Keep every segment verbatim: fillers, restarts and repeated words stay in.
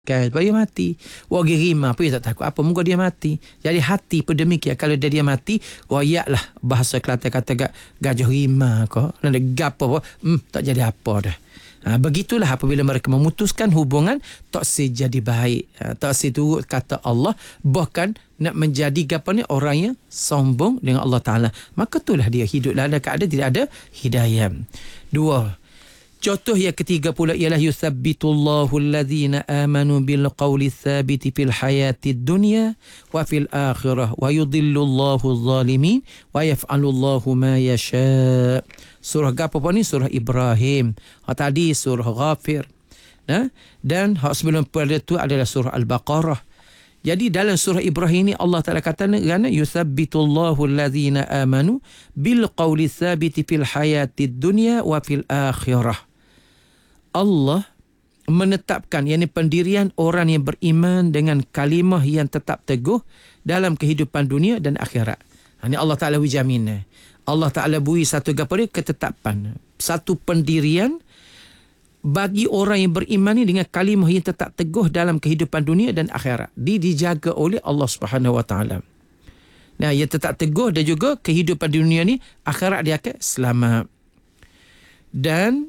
Kan, supaya mati. Orang rima pun dia tak takut apa, muka dia mati. Jadi hati pun demikian. Kalau dia, dia mati, royaklah bahasa Kelantan kata gak, gajah rima kau. Nak gapo apa, hmm, tak jadi apa dah. Ha, begitulah apabila mereka memutuskan hubungan, tak si jadi baik. Ha, tak si turut kata Allah, bahkan nak menjadi gapo ni orang yang sombong dengan Allah Ta'ala. Maka itulah dia hidup dalam keadaan tidak ada hidayah. Dua. Contoh yang ketiga pula ialah yuthabbitullahu alladhina amanu bil qawli thabiti fil hayatid dunya wa fil akhirah wa yudhillullahu adh-dhalimin wa yaf'alullahu ma yasha. Surah apa apa ni? Surah Ibrahim. Ha, tadi surah Ghafir. Nah, dan hak sebelum pada itu adalah surah Al-Baqarah. Jadi dalam surah Ibrahim ni Allah Ta'ala kata kerana yuthabbitullahu alladhina amanu bil qawli thabiti fil hayatid dunya wa fil akhirah. Allah menetapkan, yakni pendirian orang yang beriman dengan kalimah yang tetap teguh dalam kehidupan dunia dan akhirat. Ini Allah Ta'ala wijamin. Allah Ta'ala bui satu gapa dia, ketetapan. Satu pendirian bagi orang yang beriman ini dengan kalimah yang tetap teguh dalam kehidupan dunia dan akhirat. Dia dijaga oleh Allah Subhanahu Wa Ta'ala. Nah, yang tetap teguh dan juga kehidupan dunia ni, akhirat dia akan selamat. Dan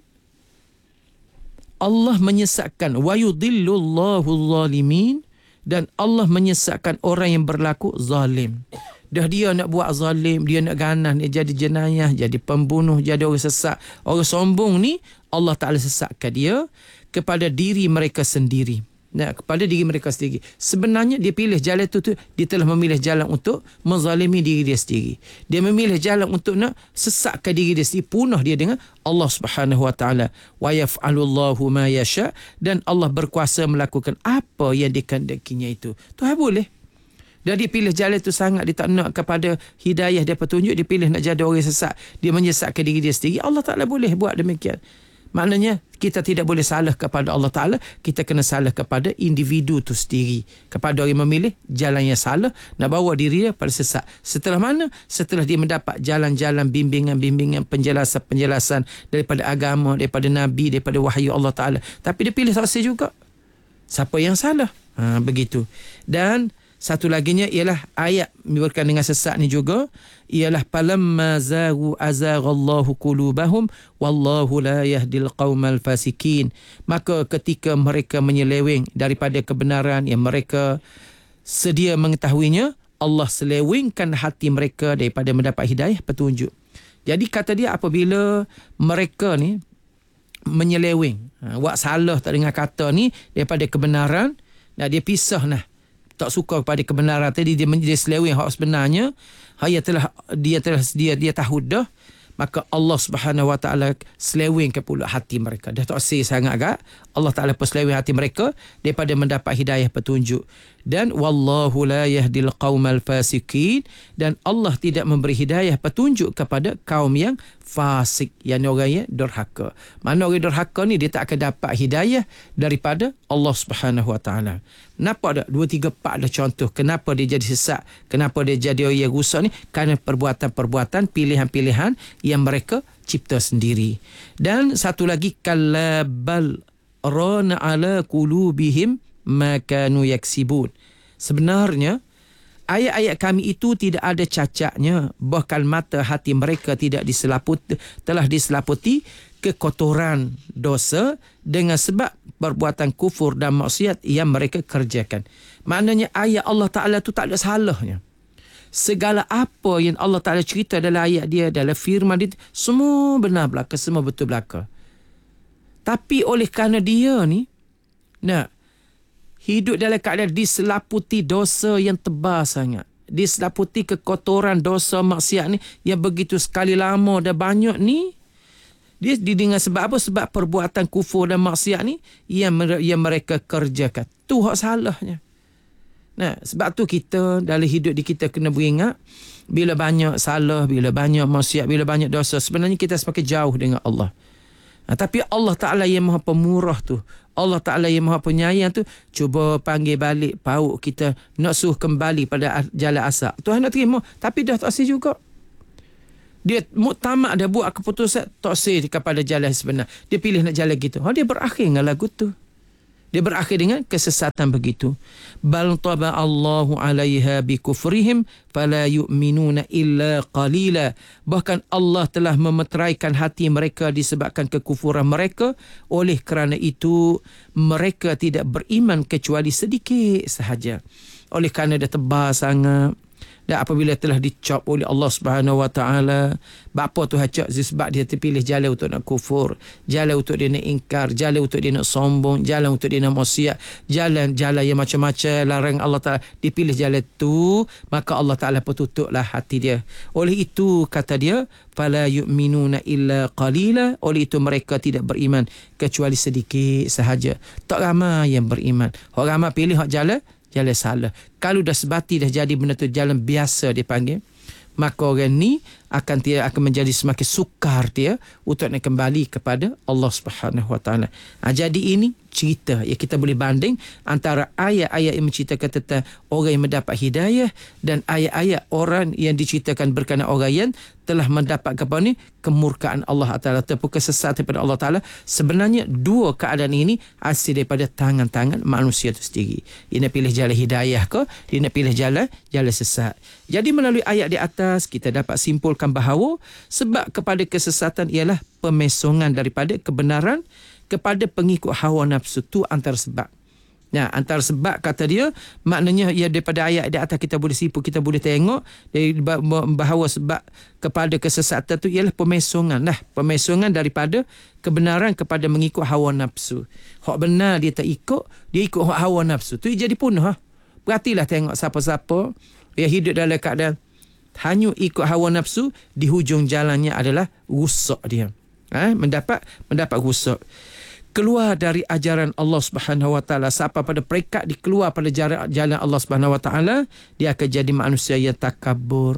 Allah menyesatkan wa yudhillullahu adh-dhalimin, dan Allah menyesatkan orang yang berlaku zalim. Dah dia nak buat zalim, dia nak ganas, dia jadi jenayah, jadi pembunuh, jadi orang sesat, orang sombong ni, Allah Ta'ala sesatkan dia kepada diri mereka sendiri. Nah, kepada diri mereka sendiri. Sebenarnya dia pilih jalan tu, tu dia telah memilih jalan untuk menzalimi diri dia sendiri. Dia memilih jalan untuk nak sesatkan diri dia sendiri, punah dia dengan Allah Subhanahu Wa Ta'ala. Wa yaf'alullahu ma yasha, dan Allah berkuasa melakukan apa yang dikehendakinya itu. Tuhan boleh. Dan dia pilih jalan itu sangat, dia tak nak kepada hidayah, dia petunjuk, dia pilih nak jadi orang sesat, dia menyesatkan diri dia sendiri. Allah Ta'ala boleh buat demikian. Maknanya kita tidak boleh salah kepada Allah Ta'ala, kita kena salah kepada individu tu sendiri, kepada orang yang memilih jalan yang salah, nak bawa diri dia pada sesat. Setelah mana? Setelah dia mendapat jalan-jalan, bimbingan-bimbingan, penjelasan-penjelasan daripada agama, daripada Nabi, daripada wahyu Allah Ta'ala. Tapi dia pilih saksi juga. Siapa yang salah? Ha, begitu. Dan satu laginya ialah ayat berkaitan dengan sesat ni juga, ialah falamma zaghu azaghallahu qulubahum wallahu la yahdil qaumal fasikin. Maka ketika mereka menyeleweng daripada kebenaran yang mereka sedia mengetahuinya, Allah selewengkan hati mereka daripada mendapat hidayah petunjuk. Jadi kata dia apabila mereka ni menyeleweng, ha, buat salah tak dengar kata ni daripada kebenaran, nah dia pisah nah, tak suka kepada kebenaran tadi, dia menjadi seleweng hak sebenarnya, dia telah dia telah dia dia tahu dah, maka Allah Subhanahu Wa Ta'ala selewengkan pula hati mereka. Dah tak say sangat agak, Allah Ta'ala perseleweng hati mereka daripada mendapat hidayah petunjuk. Dan wallahu la yahdil qaumal fasikin, dan Allah tidak memberi hidayah petunjuk kepada kaum yang fasik, yang orang yang durhaka. Mana orang durhaka ni dia tak akan dapat hidayah daripada Allah Subhanahu Wa Ta'ala. Kenapa ada dua tiga empat ada contoh kenapa dia jadi sesat, kenapa dia jadi orang yang rusak ni? Kerana perbuatan-perbuatan, pilihan-pilihan yang mereka cipta sendiri. Dan satu lagi, kallabal rana ala qulubihim ma kanu yaksibun. Sebenarnya ayat-ayat kami itu tidak ada cacatnya, bahkan mata hati mereka tidak diselaputi, telah diselaputi kekotoran dosa dengan sebab perbuatan kufur dan maksiat yang mereka kerjakan. Maknanya ayat Allah Ta'ala tu tak ada salahnya. Segala apa yang Allah Ta'ala cerita dalam ayat dia, dalam firman dia, semua benar belaka, semua betul belaka. Tapi oleh kerana dia ni nak hidup dalam keadaan diselaputi dosa yang tebal sangat, diselaputi kekotoran dosa maksiat ni yang begitu sekali lama dan banyak ni, dia dengan sebab apa? Sebab perbuatan kufur dan maksiat ni yang, yang mereka kerjakan. Tu hak salahnya. Nah, sebab tu kita dalam hidup di kita kena beringat, bila banyak salah, bila banyak maksiat, bila banyak dosa, sebenarnya kita semakin jauh dengan Allah. Nah, tapi Allah Ta'ala yang Maha Pemurah tu, Allah Ta'ala yang Maha Penyayang tu, cuba panggil balik pauk kita, nak suruh kembali pada jalan asal. Tuhan nak terima, tapi dah tak sih juga. Dia muktamad dah buat keputusan tak sih kepada jalan sebenar. Dia pilih nak jalan gitu. Ha, dia berakhir dengan lagu tu. Dia berakhir dengan kesesatan begitu. Bal taba Allahu 'alaiha bi kufrihim fala yu'minuna illa qalila. Bahkan Allah telah memeteraikan hati mereka disebabkan kekufuran mereka. Oleh kerana itu mereka tidak beriman kecuali sedikit sahaja. Oleh kerana dia tebal sangat. Dan apabila telah dicop oleh Allah Subhanahu Wa Taala, bapa tu hacak sebab dia terpilih jalan untuk nak kufur, jalan untuk dia nak ingkar, jalan untuk dia nak sombong, jalan untuk dia nak maksiat, jalan-jalan yang macam-macam larang Allah Taala, dipilih jalan tu, maka Allah Taala petutuplah hati dia. Oleh itu kata dia, fala yu'minuna illa qalila, oleh itu mereka tidak beriman kecuali sedikit sahaja. Tak ramai yang beriman. Orang ramai pilih hak jalan jalan salah. Kalau dah sebati dah jadi benda tu jalan biasa dia panggil, maka orang ni akan dia akan menjadi semakin sukar dia untuk nak kembali kepada Allah Subhanahu Wa Taala. Ha, jadi ini cerita yang kita boleh banding antara ayat-ayat yang menceritakan tentang orang yang mendapat hidayah dan ayat-ayat orang yang diceritakan berkenaan orang yang telah mendapat apa ni, kemurkaan Allah Taala ataupun kesesatan daripada Allah Taala. Sebenarnya dua keadaan ini hasil daripada tangan-tangan manusia itu sendiri. Dia nak pilih jalan hidayah ke, dia nak pilih jalan jalan sesat. Jadi melalui ayat di atas kita dapat simpulkan bahawa sebab kepada kesesatan ialah pemesongan daripada kebenaran kepada pengikut hawa nafsu. Tu antara sebab. Nah, antara sebab kata dia, maknanya ya daripada ayat di atas kita boleh simpul, kita boleh tengok dari bahawa sebab kepada kesesatan tu ialah pemesongan. Nah, pemesongan daripada kebenaran kepada mengikut hawa nafsu. Hak benar dia tak ikut, dia ikut hak hawa nafsu. Tu jadi punah. Ha? Perhatilah tengok siapa-siapa yang hidup dalam keadaan hanya ikut hawa nafsu, di hujung jalannya adalah rusak dia. Ha? Mendapat mendapat rusak. Keluar dari ajaran Allah Subhanahu Wa Taala, siapa pada peringkat dikeluar pada jalan Allah Subhanahu Wa Taala, dia akan jadi manusia yang takabur.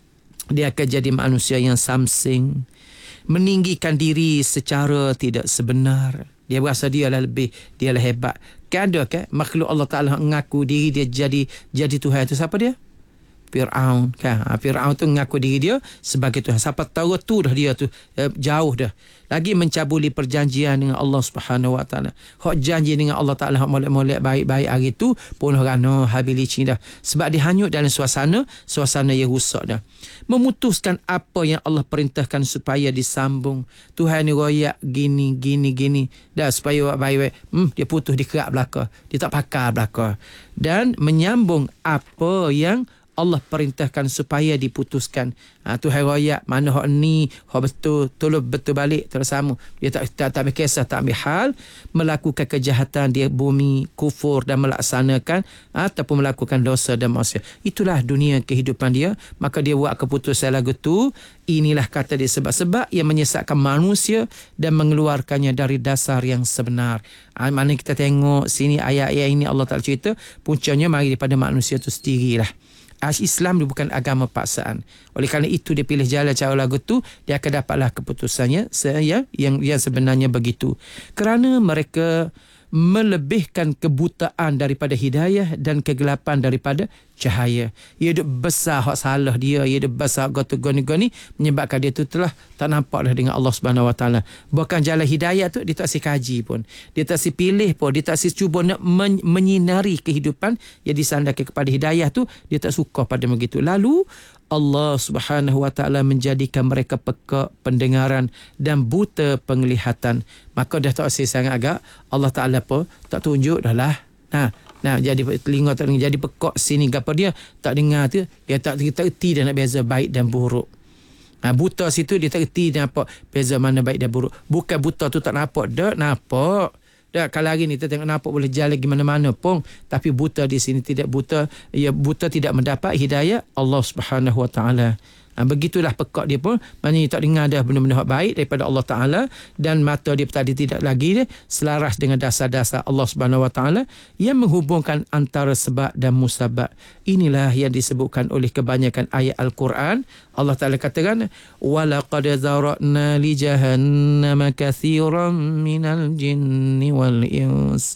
Dia akan jadi manusia yang samsing, meninggikan diri secara tidak sebenar. Dia berasa dia lah lebih, dia lah hebat. Kan ada kan makhluk Allah Taala mengaku diri dia jadi jadi Tuhan. Itu siapa dia? Fir'aun kan. Ha, Fir'aun tu mengaku diri dia sebagai Tuhan. Siapa tahu tu dah dia tu eh, jauh dah. Lagi mencabuli perjanjian dengan Allah Subhanahu Wa Taala. Hak janji dengan Allah Taala, hak molek-molek baik-baik hari tu pun rana habis licin dah. Sebab dia hanyut dalam suasana suasana yang rusak dah. Memutuskan apa yang Allah perintahkan supaya disambung. Tuhan ni royak gini gini gini dah supaya baik-baik. Hmm, dia putus di kerak belaka. Dia tak pakar belaka. Dan menyambung apa yang Allah perintahkan supaya diputuskan. Ha, Tuhan royak mana hak ni, hak betul, tolong betul balik terus sama. Dia tak tak, tak ambil kisah, tak ambil hal, melakukan kejahatan di bumi, kufur dan melaksanakan ataupun melakukan dosa dan maksiat. Itulah dunia kehidupan dia. Maka dia buat keputusan lagu tu. Inilah kata dia sebab-sebab yang menyesatkan manusia dan mengeluarkannya dari dasar yang sebenar. Ha, mana kita tengok sini ayat-ayat ini Allah Ta'ala cerita, puncanya mari daripada manusia tu sendirilah. Islam dia bukan agama paksaan. Oleh kerana itu dia pilih jalan cara lagu tu, dia akan dapatlah keputusannya yang yang yang sebenarnya begitu. Kerana mereka melebihkan kebutaan daripada hidayah dan kegelapan daripada cahaya. Ia duk besar hak salah dia, ia duk besar gotu goni-goni menyebabkan dia tu telah tak nampak dah dengan Allah Subhanahu Wa Taala. Bahkan jalan hidayah tu dia tak si kaji pun. Dia tak si pilih pun, dia tak si cuba nak men- menyinari kehidupan yang disandarkan kepada hidayah tu, dia tak suka pada begitu. Lalu Allah Subhanahu Wa Taala menjadikan mereka pekak pendengaran dan buta penglihatan. Maka dah tak asyik sangat agak Allah Taala apa tak tunjuk dah lah. Nah, nah jadi telinga tak dengar, jadi pekak sini gapo dia tak dengar tu, dia tak tak erti dah nak beza baik dan buruk. Nah, buta situ dia tak erti dah apa beza mana baik dan buruk. Bukan buta tu tak nampak, dak nampak. Dah kalau hari ni kita tengok nampak boleh jalan di mana-mana pun, tapi buta di sini tidak buta, ia buta tidak mendapat hidayah Allah Subhanahu Wa Taala. Ha, begitulah pekak dia pun, maknanya tak dengar dah benda-benda baik daripada Allah Taala, dan mata dia tadi tidak lagi dia selaras dengan dasar-dasar Allah Subhanahu Wa Taala yang menghubungkan antara sebab dan musabab. Inilah yang disebutkan oleh kebanyakan ayat Al-Quran. Allah Taala katakan walaqad zara'na li jahannama katsiran minal jinni wal ins.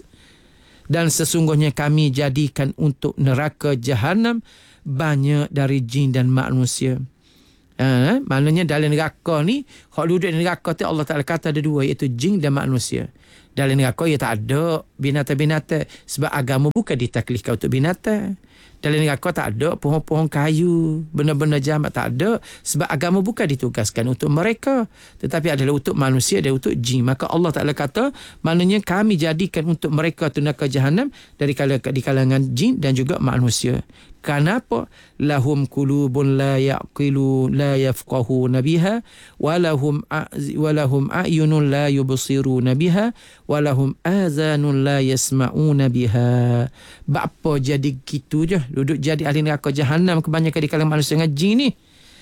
Dan sesungguhnya kami jadikan untuk neraka Jahannam banyak dari jin dan manusia. Ha, maknanya dalam neraka ni, hak duduk di neraka tu Allah Ta'ala kata ada dua, iaitu jin dan manusia. Dalam neraka ya tak ada binatang-binatang sebab agama bukan ditaklifkan untuk binatang. Dalam neraka tak ada pohon-pohon kayu, benda-benda jamak tak ada sebab agama bukan ditugaskan untuk mereka tetapi adalah untuk manusia dan untuk jin. Maka Allah Taala kata maknanya kami jadikan untuk mereka tu neraka jahanam dari kalangan, di kalangan jin dan juga manusia. Kenapa? Lahum qulubun la yaqilu la yafqahuna biha walahum walahum a'yunun la yubsiruna biha walahum azanun la yasma'una biha. Bapa jadi gitu je, duduk jadi ahli neraka jahanam kebanyakan di kalangan manusia dengan jin ni.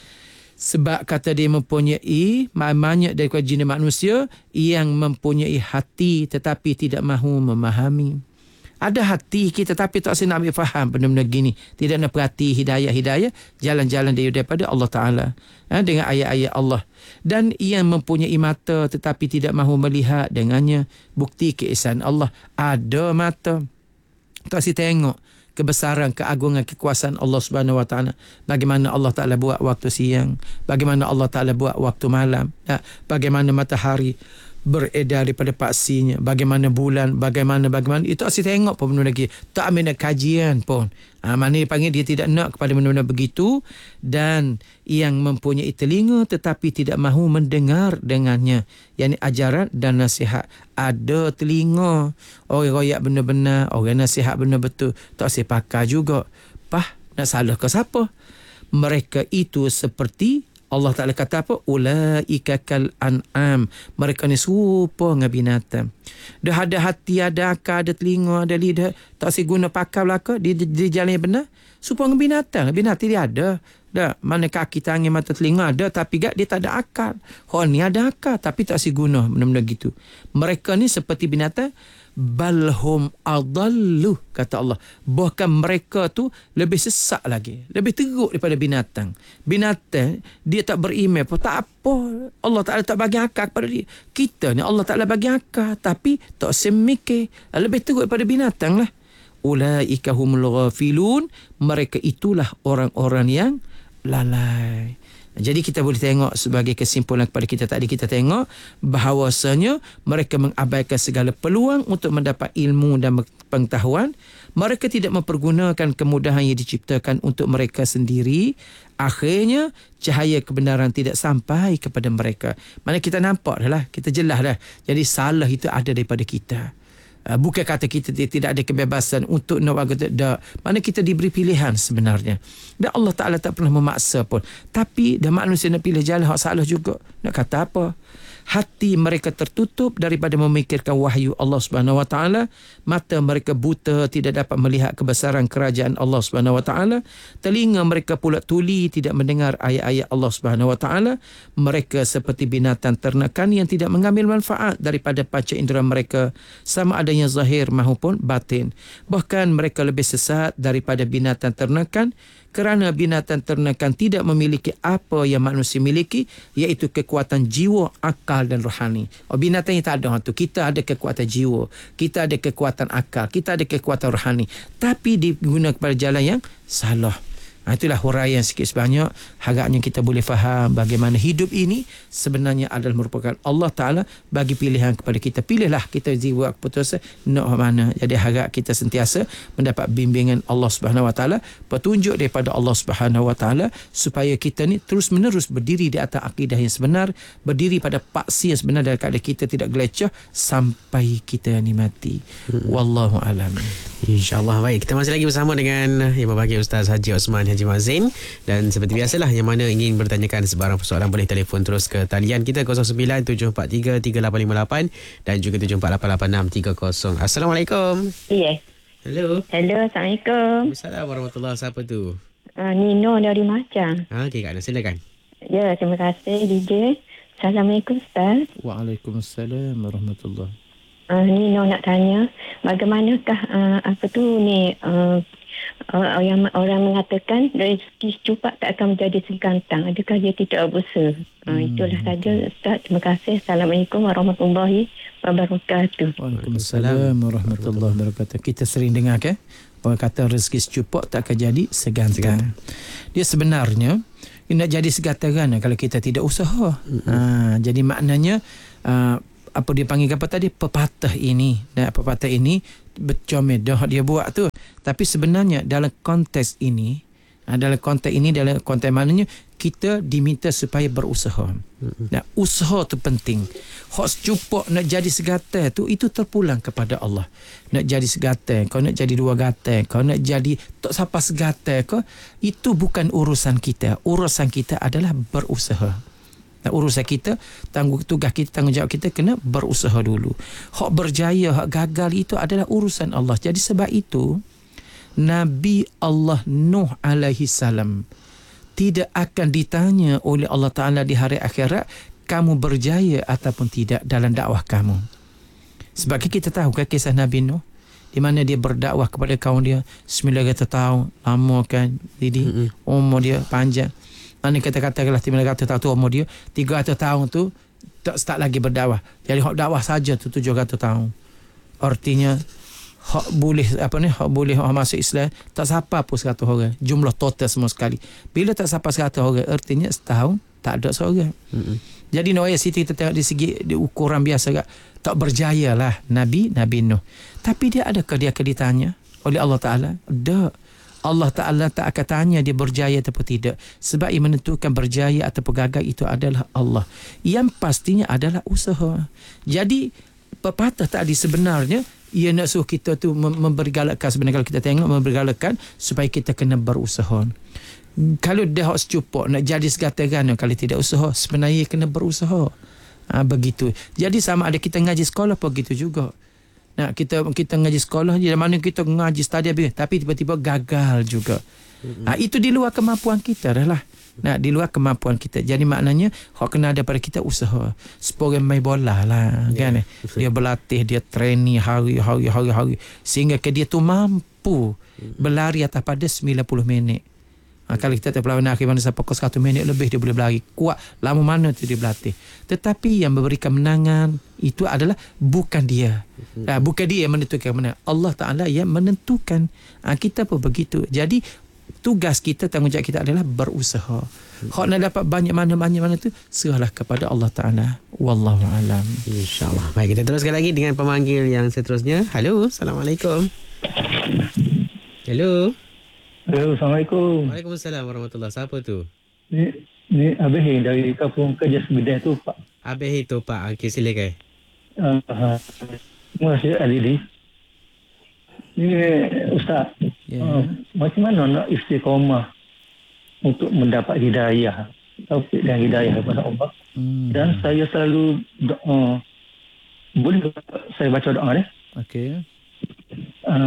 Sebab kata dia mempunyai banyak daripada jin dan manusia yang mempunyai hati tetapi tidak mahu memahami. Ada hati kita tapi tak nak ambil faham benda-benda gini. Tidak nak perhati hidayah-hidayah, jalan-jalan daripada Allah Ta'ala. Ha, dengan ayat-ayat Allah. Dan yang mempunyai mata tetapi tidak mahu melihat dengannya. Bukti keesaan Allah. Ada mata. Tak si tengok kebesaran, keagungan, kekuasaan Allah Subhanahu Wa Ta'ala. Bagaimana Allah Ta'ala buat waktu siang. Bagaimana Allah Ta'ala buat waktu malam. Ha, bagaimana matahari beredar daripada paksinya, bagaimana bulan, bagaimana bagaimana itu asyik tengok pun benda lagi, tak ambil nak kajian pun. Ha, mana dia panggil dia tidak nak kepada benda-benda begitu. Dan yang mempunyai telinga tetapi tidak mahu mendengar dengannya, yakni ajaran dan nasihat. Ada telinga orang royak benda-benda, orang nasihat benda betul, tak asyik pakai juga. Pah, nak salah ke siapa? Mereka itu seperti Allah Ta'ala kata apa? Ulaika kal an'am. Mereka ni serupa dengan binatang. Dah ada hati, ada akal, ada telinga, ada lidah. Tak si guna pakai belaka. Di, di, di jalan yang benar. Serupa dengan binatang. Binatang dia ada. Dah, mana kaki, tangan, mata, telinga ada. Tapi gak dia tak ada akal. Orang ni ada akal. Tapi tak si guna benda-benda gitu. Mereka ni seperti binatang. Balhum adallu, kata Allah. Bahkan mereka tu lebih sesak lagi, lebih teruk daripada binatang. Binatang dia tak beriman pun tak apa, Allah Ta'ala tak bagi akal kepada dia. Kita ni Allah Ta'ala bagi akal tapi tak semikir, lebih teruk daripada binatang lah. Ulaika humul ghafilun. Mereka itulah orang-orang yang lalai. Jadi kita boleh tengok sebagai kesimpulan kepada kita tadi, kita tengok bahawasanya mereka mengabaikan segala peluang untuk mendapat ilmu dan pengetahuan. Mereka tidak mempergunakan kemudahan yang diciptakan untuk mereka sendiri. Akhirnya cahaya kebenaran tidak sampai kepada mereka. Mana kita nampak dah lah, kita jelas dah. Jadi salah itu ada daripada kita. Uh, bukan kata kita tidak ada kebebasan untuk nak kata dak. Mana kita diberi pilihan sebenarnya. Dan Allah Ta'ala tak pernah memaksa pun. Tapi dah manusia nak pilih jalan hak salah juga. Nak kata apa? Hati mereka tertutup daripada memikirkan wahyu Allah Subhanahu Wa Ta'ala. Mata mereka buta, tidak dapat melihat kebesaran kerajaan Allah Subhanahu Wa Ta'ala. Telinga mereka pula tuli, tidak mendengar ayat-ayat Allah Subhanahu Wa Ta'ala. Mereka seperti binatang ternakan yang tidak mengambil manfaat daripada panca indera mereka, sama adanya zahir maupun batin. Bahkan mereka lebih sesat daripada binatang ternakan, kerana binatang ternakan tidak memiliki apa yang manusia miliki, iaitu kekuatan jiwa, akal dan rohani. Oh, binatang yang tak ada tu. Kita ada kekuatan jiwa, kita ada kekuatan akal, kita ada kekuatan rohani, tapi digunakan kepada jalan yang salah. Ha, itulah huraian sikit sebanyak. Harapnya kita boleh faham bagaimana hidup ini sebenarnya adalah merupakan Allah Ta'ala bagi pilihan kepada kita. Pilihlah kita jiwa keputusan nak mana. Jadi harap kita sentiasa mendapat bimbingan Allah Subhanahu Wa Ta'ala, petunjuk daripada Allah Subhanahu Wa Ta'ala, supaya kita ni terus menerus berdiri di atas akidah yang sebenar, berdiri pada paksi yang sebenar, dan keadaan kita tidak gelecah sampai kita ni mati. Hmm. Wallahu a'lam. InsyaAllah. Baik, kita masih lagi bersama dengan Yang Berbahagia Ustaz Haji Osman Haji Mazin. Dan seperti biasalah, yang mana ingin bertanyakan sebarang persoalan boleh telefon terus ke talian kita kosong sembilan tujuh empat tiga tiga lapan lima lapan dan juga tujuh empat lapan lapan enam tiga kosong. Assalamualaikum. Ya. Yeah. Hello. Hello, Assalamualaikum. Assalamualaikum warahmatullahi wabarakatuh. Siapa tu? Uh, Nino dari Macang. Ha, okey Kak, silakan. Ya, terima kasih D J. Assalamualaikum Ustaz. Waalaikumsalam warahmatullahi. Uh, Nino nak tanya, bagaimanakah uh, apa tu ni uh, orang, orang mengatakan rezeki secupak tak akan menjadi segantang. Adakah dia tidak berusaha? Uh, hmm. Itulah saja Ustaz. Terima kasih. Assalamualaikum warahmatullahi wabarakatuh. Waalaikumsalam warahmatullahi wabarakatuh. Kita sering dengar kan, orang kata rezeki secupak tak akan jadi segantang. Dia sebenarnya dia nak jadi segantang kalau kita tidak usaha. Hmm. Ha, jadi maknanya uh, apa dia panggil apa tadi, pepatah ini. Nah, pepatah ini bercomel dah dia buat tu. Tapi sebenarnya dalam konteks ini, dalam konteks ini, dalam konteks maknanya kita diminta supaya berusaha. Nah, usaha tu penting. Hak secupuk nak jadi segatai tu, itu terpulang kepada Allah. Nak jadi segatai, kau nak jadi dua gatai, kau nak jadi tak siapa segatai kau, itu bukan urusan kita. Urusan kita adalah berusaha. Nah, urusan kita, tanggung tugas kita, tanggungjawab kita kena berusaha dulu. Hak berjaya, hak gagal itu adalah urusan Allah. Jadi sebab itu Nabi Allah Nuh alaihi salam tidak akan ditanya oleh Allah Ta'ala di hari akhirat kamu berjaya ataupun tidak dalam dakwah kamu. Sebab kita tahu kan kisah Nabi Nuh, di mana dia berdakwah kepada kaum dia sembilan ratus tahun, lama kan, jadi umur dia panjang. Mana kata-katalah sembilan ratus tahun tu umur dia, tiga ratus tahun tu tak start lagi berdakwah. Jadi hak dakwah saja tu tujuh ratus tahun. Artinya hak boleh apa ni, hak boleh hak masuk Islam tak siapa pun seratus orang. Jumlah total semua sekali. Bila tak siapa seratus orang, artinya setahun tak ada seorang. Mm-hmm. Jadi Noah Siti kita tengok di segi di ukuran biasa gak, tak berjaya lah Nabi Nabi Nuh. Tapi dia adakah dia akan ditanya oleh Allah Ta'ala? Tak. Allah Ta'ala tak akan tanya dia berjaya ataupun tidak. Sebab yang menentukan berjaya ataupun gagal itu adalah Allah. Yang pastinya adalah usaha. Jadi pepatah tadi sebenarnya ia nak suruh kita tu memberi galakkan. Sebenarnya kalau kita tengok memberi galakkan supaya kita kena berusaha. Kalau dah secupuk nak jadi segatai-gana, kalau tidak usaha, sebenarnya kena berusaha. Ha, begitu. Jadi sama ada kita ngaji sekolah pun begitu juga. Nah, kita kita ngaji sekolah je, mana kita ngaji study habis, tapi tiba-tiba gagal juga. Mm-hmm. Ha, itu di luar kemampuan kita dah lah. Nah, di luar kemampuan kita. Jadi maknanya hak kena ada pada kita usaha. Seorang main bola lah, yeah. Kan? Dia berlatih, dia training hari-hari hari-hari sehingga ke dia tu mampu mm-hmm. berlari atas pada sembilan puluh minit. Ha, kalau kita tak perlawanan akhir mana sampai ke satu minit lebih dia boleh berlari. Kuat lama mana tu dia berlatih. Tetapi yang memberikan menangan itu adalah bukan dia. Ha, bukan dia yang menentukan menang. Allah Ta'ala yang menentukan. Ha, kita pun begitu. Jadi tugas kita, tanggungjawab kita adalah berusaha. Hak nak dapat banyak mana-banyak mana tu serahlah kepada Allah Ta'ala. Wallahu alam. InsyaAllah. Baik, kita teruskan lagi dengan pemanggil yang seterusnya. Halo, Assalamualaikum. Halo. Halo, Assalamualaikum. Waalaikumsalam warahmatullahi. Siapa tu? Ni ni Abih dari kampung kerja sebidang tu, Pak. Abih itu, Pak. Okey, silakan. Uh, uh, terima kasih, Adili. Ni Ustaz, yeah. uh, macam mana nak istiqamah untuk mendapat hidayah, taufik dan hidayah daripada Allah? Hmm. Dan saya selalu doa. Boleh saya baca doa ni? Okey. Uh,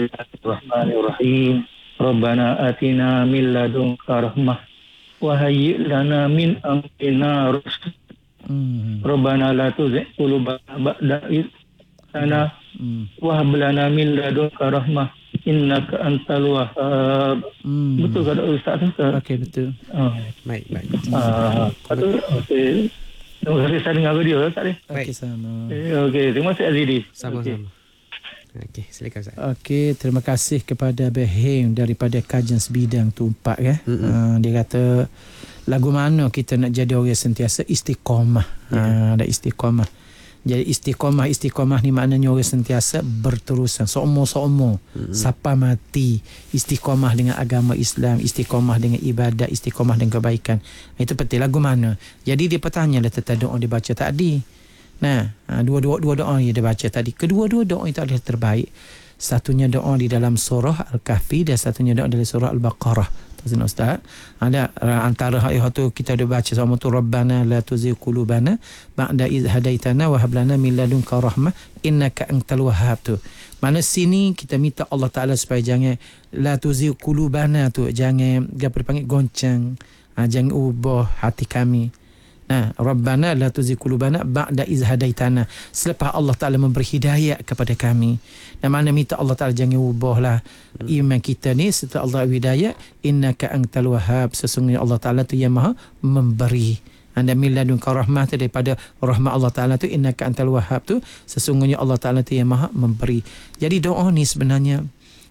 Bismillahirrahmanirrahim. Rabbana atina min ladunka rahmah wa hayyi' lana min amrina rushd. Mm. Rabbana la tuzigh qulubana ba'da idh hadaytana wa hab lana min ladunka rahmah innaka antal wahhab. Mm. Betul kata Ustaz tu? Okey, betul. Oh. Baik, baik. Ah, betul. Okey. Terima kasih saya dengar radio Ustaz ni. Okey, sama. Okey, terima kasih Azidi. Sama-sama. Okey, silakan Ustaz. Okey, terima kasih kepada Behim daripada kajian sebidang tu empat kan. Mm-hmm. Uh, dia kata lagu mana kita nak jadi orang sentiasa istiqamah. Yeah. Uh, ada istiqamah. Jadi istiqamah istiqamah ni maknanya orang sentiasa berterusan seumur-seumur mm-hmm. sampai mati. Istiqamah dengan agama Islam, istiqamah dengan ibadat, istiqamah dengan kebaikan. Itu penting. Lagu mana? Jadi dia bertanya lah tentang doa dia baca tadi. Nah, dua-dua dua doa yang dia baca tadi. Kedua-dua doa itu adalah terbaik. Satunya doa di dalam surah Al-Kahfi dan satunya doa dalam surah Al-Baqarah. Tuan Ustaz, ada antara ayat tu kita ada baca sama tu Rabbana la tuzigh qulubana ba'da idh hadaitana wa hab lana min ladunka rahmah innaka antal wahhab tu. Mana sini kita minta Allah Taala supaya jangan la tuzigh qulubana tu, jangan apa dipanggil goncang, ha, jangan ubah hati kami. Nah, Rabbana la tuzigh qulubana ba'da iz hadaitana. Selepas Allah Taala memberi hidayah kepada kami. Dan mana minta Allah Taala jangan ubahlah hmm. iman kita ni setelah Allah hidayah, innaka antal wahhab, sesungguhnya Allah Taala tu yang Maha memberi. Anda min ladunka rahmah tu, daripada rahmat Allah Taala tu, innaka antal wahhab tu, sesungguhnya Allah Taala tu yang Maha memberi. Jadi doa ni sebenarnya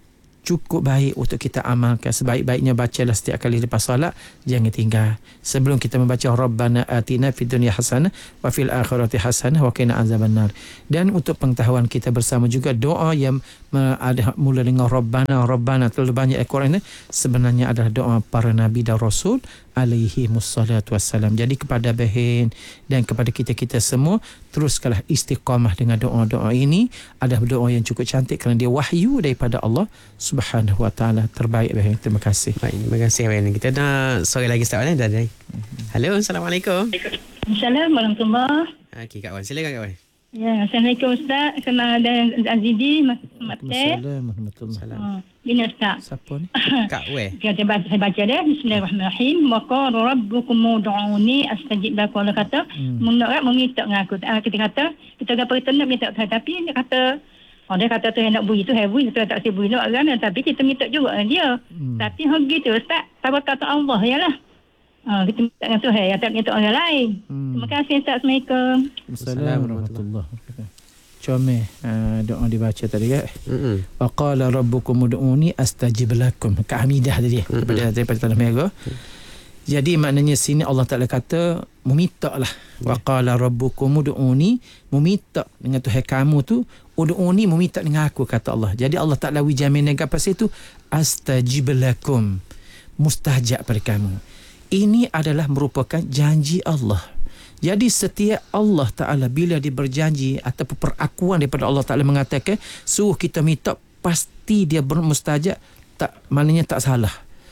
cukup baik untuk kita amalkan. Sebaik-baiknya bacalah setiap kali lepas solat, jangan tinggal. Sebelum kita membaca Rabbana atina fid dunya hasanah wa fil akhirati hasanah wa qina azabannar. Dan untuk pengetahuan kita bersama juga, doa yang ada mula dengan Rabbana Rabbana terlalu banyak Al-Quran ini sebenarnya adalah doa para nabi dan rasul alaihi mussalatu wassalam. Jadi kepada Bahin dan kepada kita-kita semua, teruskanlah istiqamah dengan doa-doa ini. Ada doa yang cukup cantik kerana dia wahyu daripada Allah Subhanahu wa taala. Terbaik Bahin. Terima kasih. Baik, terima kasih Bahin. Kita nak sore lagi start kan dah. Halo, Assalamualaikum. Assalamualaikum warahmatullahi. Okey, Kak Wan, silakan Kak Wan. Ya, Assalamualaikum Ustaz. Sama ada Azidi, Mak Teh. Assalamualaikum. Oh, ini Ustaz. Siapa ni? Kak Weh. Kita baca, saya baca dia. Bismillahirrahmanirrahim. Wa qala rabbukum ud'uni astajib lakum. Allah kata, hmm. menolak meminta dengan aku. Ah, kita kata, kita dapat tenang minta, tapi dia kata, oh, dia kata tu hendak bunyi tu heavy, tu tak sibuk nak kan, tapi kita minta juga dia. Hmm. Tapi hang gitu Ustaz, apa kata Allah yalah. Ah, kita minta dengan Tuhan, ya, tak minta orang lain. Hmm. Terima kasih Ustaz. Assalamualaikum. Assalamualaikum warahmatullahi wabarakatuh. Comel uh, doa dibaca tadi kan. Mm-hmm. Wa qala rabbukum ud'uni astajib lakum. Kak Hamidah tadi mm-hmm. daripada daripada Tanah Merah. Mm-hmm. Jadi maknanya sini Allah Taala kata memintalah. Wa qala rabbukum ud'uni, meminta dengan Tuhan kamu tu, ud'uni meminta dengan aku kata Allah. Jadi Allah Taala wijamin dengan apa situ? Astajib lakum. Mustajab pada kamu. Ini adalah merupakan janji Allah. Jadi setiap Allah Ta'ala bila dia berjanji ataupun perakuan daripada Allah Ta'ala mengatakan suruh kita minta, pasti dia bermustajab, tak, maknanya tak salah.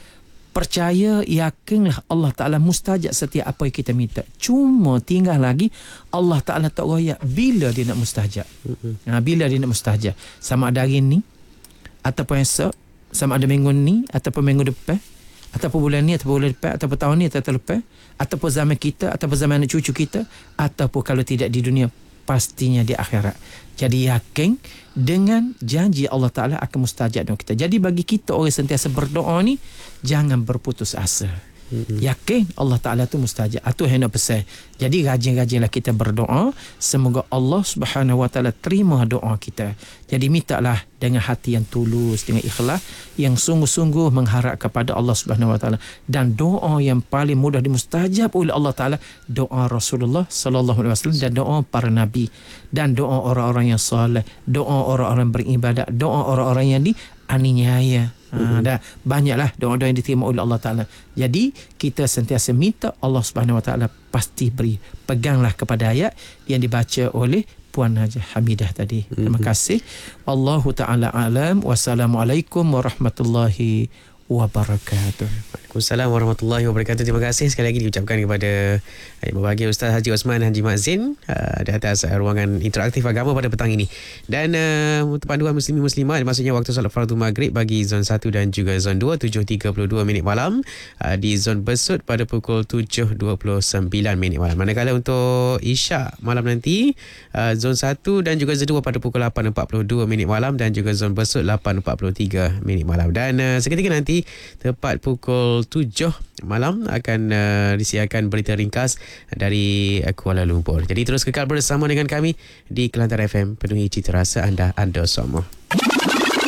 Percaya, yakinlah Allah Ta'ala mustajab setiap apa yang kita minta. Cuma tinggal lagi Allah Ta'ala tak royak bila dia nak mustajab. Mm-hmm. Nah, bila dia nak mustajab. Sama ada hari ni ataupun esok, sama ada minggu ni ataupun minggu depan, ataupun bulan ni ataupun bulan depan, ataupun tahun ni ataupun lepas, ataupun zaman kita ataupun zaman anak cucu kita, ataupun kalau tidak di dunia, pastinya di akhirat. Jadi yakin dengan janji Allah Ta'ala akan mustajab doa kita. Jadi bagi kita orang sentiasa berdoa ni, jangan berputus asa. Mm-hmm. Yakin Allah Ta'ala tu mustajab. Itu yang nak pesan. Jadi rajin-rajinlah kita berdoa, semoga Allah Subhanahu Wa Ta'ala terima doa kita. Jadi mintalah dengan hati yang tulus, dengan ikhlas, yang sungguh-sungguh mengharap kepada Allah Subhanahu Wa Ta'ala. Dan doa yang paling mudah dimustajab oleh Allah Ta'ala, doa Rasulullah Sallallahu Alaihi Wasallam dan doa para nabi, dan doa orang-orang yang soleh, doa orang-orang beribadat, doa orang-orang yang dianiaya. Ha, dah banyaklah doa-doa yang diterima oleh Allah Ta'ala. Jadi kita sentiasa minta, Allah Subhanahu Wa Ta'ala pasti beri. Peganglah kepada ayat yang dibaca oleh Puan Hajah Hamidah tadi. Terima kasih. Allahu Ta'ala alam. Wassalamualaikum warahmatullahi wabarakatuh. Waalaikumsalam warahmatullahi wabarakatuh. Terima kasih sekali lagi diucapkan kepada yang berbahagia Ustaz Haji Osman Haji Mak Zain uh, di atas uh, ruangan interaktif agama pada petang ini. Dan uh, untuk panduan muslimin muslimat, maksudnya waktu solat fardu maghrib bagi zon satu dan juga zon dua, tujuh tiga puluh dua minit malam, uh, di zon Besut pada pukul tujuh dua puluh sembilan minit malam. Manakala untuk Isyak malam nanti, uh, zon satu dan juga zon dua pada pukul lapan empat puluh dua minit malam, dan juga zon Besut lapan empat puluh tiga minit malam. Dan uh, seketika nanti tepat pukul tujuh malam akan uh, disiarkan berita ringkas dari uh, Kuala Lumpur. Jadi terus kekal bersama dengan kami di Kelantan F M, penuhi cita rasa anda, anda semua.